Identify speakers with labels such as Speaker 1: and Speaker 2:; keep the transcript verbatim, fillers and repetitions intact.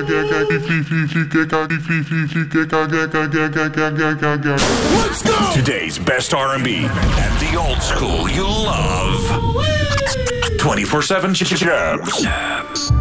Speaker 1: Let's go! Today's best R and B and the old school you love. twenty-four seven Jabs.